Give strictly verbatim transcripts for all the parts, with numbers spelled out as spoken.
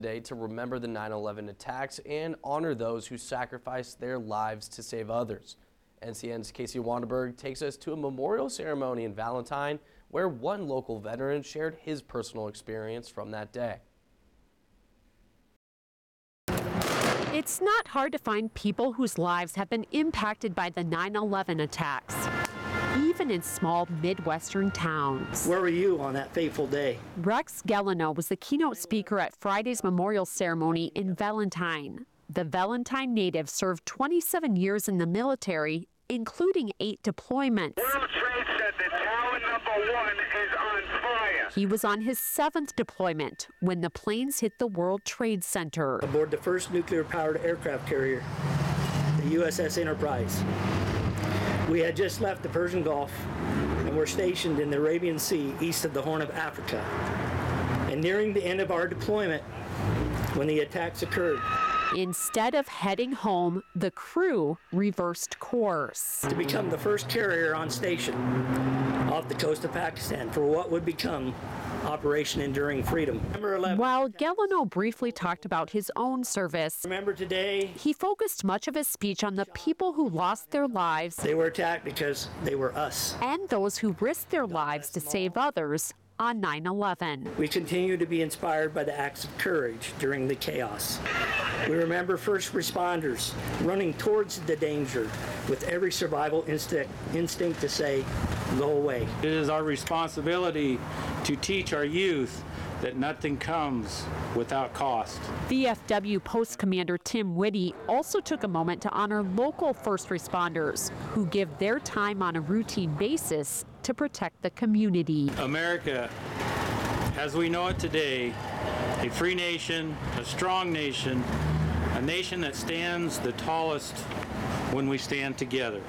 Day to remember the nine eleven attacks and honor those who sacrificed their lives to save others. N C N's Casey Wanderberg takes us to a memorial ceremony in Valentine where one local veteran shared his personal experience from that day. It's not hard to find people whose lives have been impacted by the nine eleven attacks, even in small Midwestern towns. Where were you on that fateful day? Rex Gelano was the keynote speaker at Friday's memorial ceremony in Valentine. The Valentine native served twenty-seven years in the military, including eight deployments. World Trade Center, tower number one is on fire. He was on his seventh deployment when the planes hit the World Trade Center. Aboard the first nuclear-powered aircraft carrier, the U S S Enterprise. We had just left the Persian Gulf and were stationed in the Arabian Sea east of the Horn of Africa. And nearing the end of our deployment when the attacks occurred. Instead of heading home, the crew reversed course to become the first carrier on station off the coast of Pakistan for what would become Operation Enduring Freedom. While Gelano briefly talked about his own service, remember today, he focused much of his speech on the people who lost their lives. They were attacked because they were us. And those who risked their lives to save others on nine eleven. We continue to be inspired by the acts of courage during the chaos. We remember first responders running towards the danger with every survival instinct, instinct to say, go away. It is our responsibility to teach our youth that nothing comes without cost. V F W Post Commander Tim Whitty also took a moment to honor local first responders who give their time on a routine basis to protect the community. America, as we know it today, a free nation, a strong nation, a nation that stands the tallest when we stand together.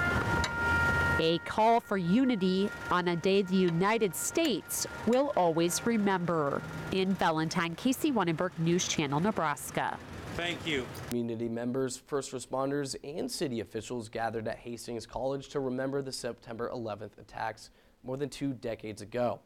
A call for unity on a day the United States will always remember. In Valentine, Casey Wanenberg, News Channel, Nebraska. Thank you. Community members, first responders, and city officials gathered at Hastings College to remember the September eleventh attacks more than two decades ago.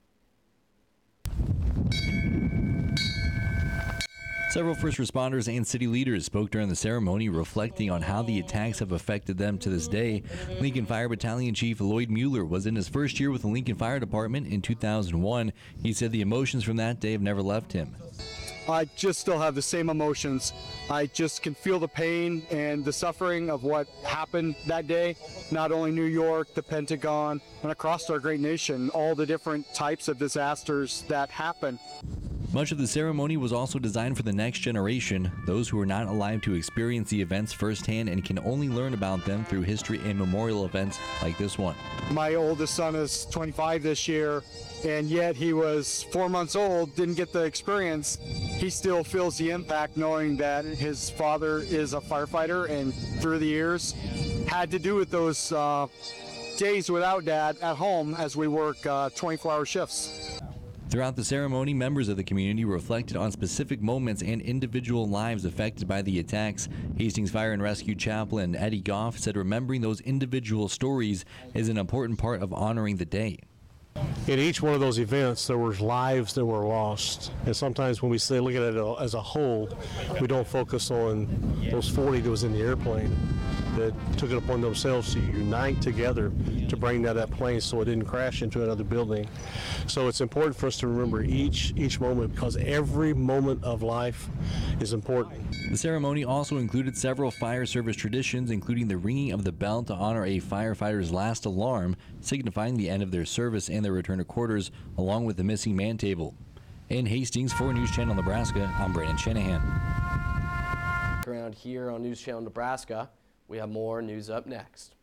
Several first responders and city leaders spoke during the ceremony, reflecting on how the attacks have affected them to this day. Lincoln Fire Battalion Chief Lloyd Mueller was in his first year with the Lincoln Fire Department in two thousand one. He said the emotions from that day have never left him. I just still have the same emotions. I just can feel the pain and the suffering of what happened that day. Not only New York, the Pentagon, and across our great nation, all the different types of disasters that happen. Much of the ceremony was also designed for the next generation, those who are not alive to experience the events firsthand and can only learn about them through history and memorial events like this one. My oldest son is twenty-five this year, and yet he was four months old, didn't get the experience. He still feels the impact knowing that his father is a firefighter and through the years had to do with those uh, days without dad at home as we work uh, twenty-four hour shifts. Throughout the ceremony, members of the community reflected on specific moments and individual lives affected by the attacks. Hastings Fire and Rescue Chaplain Eddie Goff said remembering those individual stories is an important part of honoring the day. In each one of those events, there were lives that were lost. And sometimes when we say look at it as a whole, we don't focus on those forty that was in the airplane that took it upon themselves to unite together to bring that up plane so it didn't crash into another building. So it's important for us to remember each each moment because every moment of life is important. The ceremony also included several fire service traditions, including the ringing of the bell to honor a firefighter's last alarm, signifying the end of their service and their return to quarters, along with the missing man table. In Hastings, for News Channel Nebraska, I'm Brandon Shanahan. Around here on News Channel Nebraska, we have more news up next.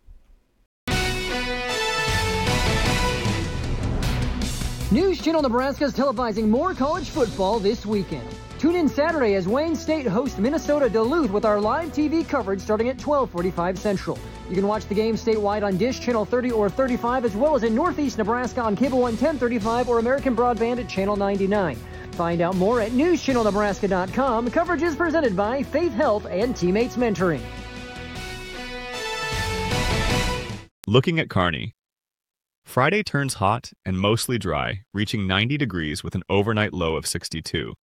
News Channel Nebraska is televising more college football this weekend. Tune in Saturday as Wayne State hosts Minnesota Duluth with our live T V coverage starting at twelve forty-five Central. You can watch the game statewide on Dish Channel thirty or thirty-five, as well as in Northeast Nebraska on Cable One ten thirty-five or American Broadband at Channel ninety-nine. Find out more at news channel nebraska dot com. Coverage is presented by Faith Health and Teammates Mentoring. Looking at Kearney. Friday turns hot and mostly dry, reaching ninety degrees with an overnight low of sixty-two.